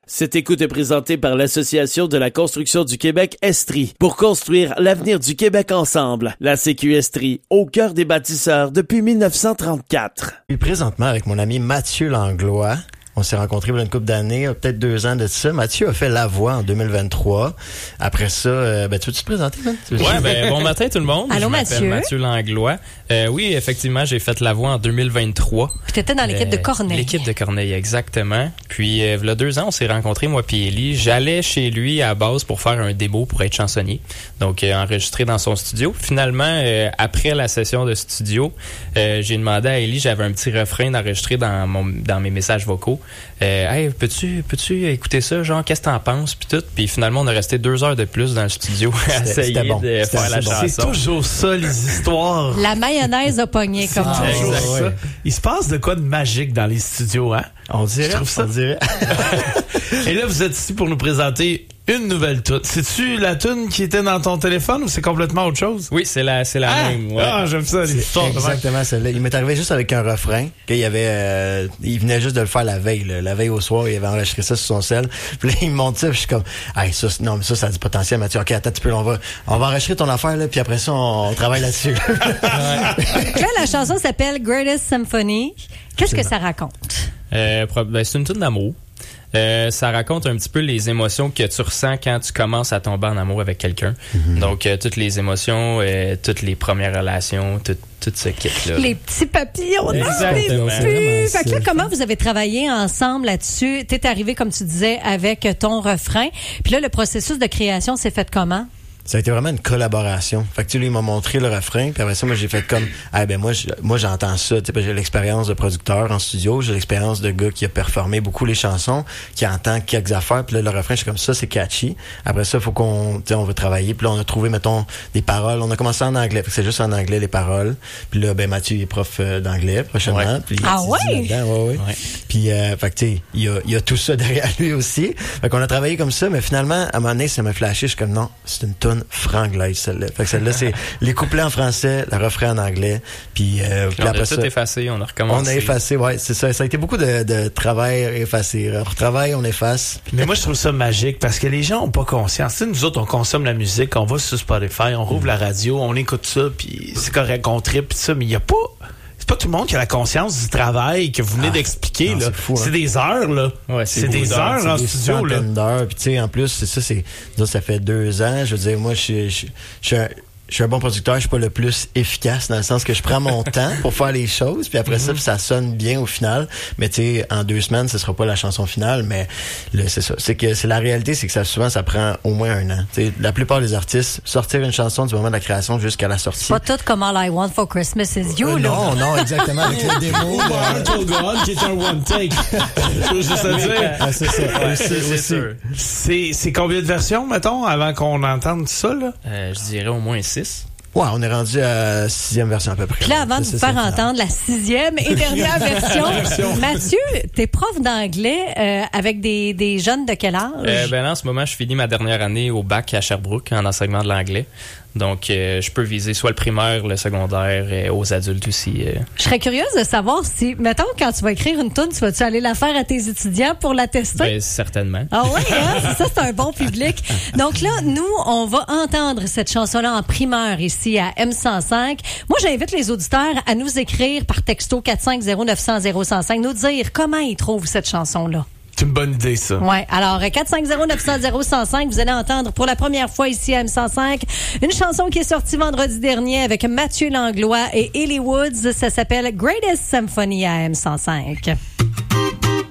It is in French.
Cette écoute est présentée par l'Association de la construction du Québec Estrie pour construire l'avenir du Québec ensemble. La CQ Estrie, au cœur des bâtisseurs depuis 1934. Je suis présentement avec mon ami Mathieu Langlois. On s'est rencontrés il y a une couple d'années, peut-être 2 ans de ça. Mathieu a fait La Voix en 2023. Après ça, tu veux te présenter, man? Ouais, bon matin tout le monde. Allô, je m'appelle Mathieu Langlois. Oui, effectivement, j'ai fait La Voix en 2023. Puis t'étais dans l'équipe de Corneille. L'équipe de Corneille, exactement. Puis, il y a 2 ans, on s'est rencontrés, moi puis Élie. J'allais chez lui à la base pour faire un démo pour être chansonnier. Donc, enregistré dans son studio. Finalement, après la session de studio, j'ai demandé à Élie, j'avais un petit refrain d'enregistrer dans mes messages vocaux. Hey, peux-tu écouter ça, genre, qu'est-ce que t'en penses, puis tout. Puis finalement, on a resté 2 heures de plus dans le studio à essayer de faire la chanson. C'est toujours ça, les histoires. La mayonnaise a pogné, comme c'est toujours exact. ça. Il se passe de quoi de magique dans les studios, hein? On dirait, je trouve ça. On dirait. Et là, vous êtes ici pour nous présenter une nouvelle tune. C'est-tu la tune qui était dans ton téléphone ou c'est complètement autre chose? Oui, c'est la même. Ouais. Ah, j'aime ça, l'histoire. Exactement celle-là. Il m'est arrivé juste avec un refrain. Il venait juste de le faire la veille. La veille au soir, il avait enregistré ça sur son sel. Puis là, il me montre ça, puis je suis comme, hey, ça a du potentiel, Mathieu. Ok, attends un petit peu, on va enregistrer ton affaire, là, puis après ça, on travaille là-dessus. Là, la chanson s'appelle Greatest Symphony. Qu'est-ce que ça raconte? C'est une tune d'amour. Ça raconte un petit peu les émotions que tu ressens quand tu commences à tomber en amour avec quelqu'un. Mm-hmm. Donc, toutes les émotions, toutes les premières relations, tout ce kit-là. Les petits papillons dans les pubs. Fait que là, comment vous avez travaillé ensemble là-dessus? T'es arrivé, comme tu disais, avec ton refrain. Puis là, le processus de création s'est fait comment? Ça a été vraiment une collaboration. Fait que lui, il m'a montré le refrain, puis après ça, moi, j'ai fait comme, moi, j'entends ça. Tu sais, j'ai l'expérience de producteur en studio, j'ai l'expérience de gars qui a performé beaucoup les chansons, qui entend quelques affaires, puis là, le refrain, je suis comme ça, c'est catchy. Après ça, faut on veut travailler, puis là, on a trouvé, mettons, des paroles. On a commencé en anglais, fait que c'est juste en anglais les paroles. Puis là, Mathieu il est prof d'anglais prochainement. Ouais. Puis ouais? Puis, fait que tu sais, il y a tout ça derrière lui aussi. Fait qu'on a travaillé comme ça, mais finalement, à un moment donné, ça m'a flashé. Je suis comme, non, c'est une tonne franglaise, celle-là. Fait que celle-là, c'est les couplets en français, le refrain en anglais, puis on a tout effacé, on a recommencé. On a effacé, ouais, c'est ça. Ça a été beaucoup de travail effacé. On retravaille, on efface. Mais moi, je trouve ça magique parce que les gens ont pas conscience. Tu sais, nous autres, on consomme la musique, on va sur Spotify, on rouvre la radio, on écoute ça, puis c'est correct, on tripe, pis ça, mais il y a pas... C'est pas tout le monde qui a la conscience du travail que vous venez d'expliquer, là. C'est fou, hein? C'est des heures, là. Ouais, c'est des heures en studio, là. D'heures. Puis, tu sais, en plus, c'est ça, ça fait 2 ans. Je veux dire, moi, je suis un bon producteur, je suis pas le plus efficace dans le sens que je prends mon temps pour faire les choses, puis après ça sonne bien au final. Mais tu sais, en 2 semaines, ce sera pas la chanson finale, mais là, c'est ça. C'est la réalité, c'est que souvent, ça prend au moins 1 an. Tu sais, la plupart des artistes, sortir une chanson du moment de la création jusqu'à la sortie. Pas tout comme All I Want for Christmas is You, là. Non, exactement. Avec les démos. Until God, qui est un one take. Je veux juste dire. C'est ça. C'est combien de versions, mettons, avant qu'on entende ça, là? Je dirais au moins 6. Ouais, on est rendu à la 6e version à peu près. Puis là, avant de vous faire entendre la 6e et dernière version, Mathieu, t'es prof d'anglais avec des jeunes de quel âge? Là, en ce moment, je finis ma dernière année au bac à Sherbrooke en enseignement de l'anglais. Donc, je peux viser soit le primaire, le secondaire, aux adultes aussi. Je serais curieuse de savoir si, mettons, quand tu vas écrire une toune, tu vas-tu aller la faire à tes étudiants pour la tester? Ben, certainement. Ah oui, hein? Ça, c'est un bon public. Donc là, nous, on va entendre cette chanson-là en primeur ici à M105. Moi, j'invite les auditeurs à nous écrire par texto 450-900-0105, nous dire comment ils trouvent cette chanson-là. C'est une bonne idée, ça. Ouais. Alors, 450-900-0105, vous allez entendre pour la première fois ici à M105 une chanson qui est sortie vendredi dernier avec Mathieu Langlois et Ellie Woods. Ça s'appelle Greatest Symphony à M105.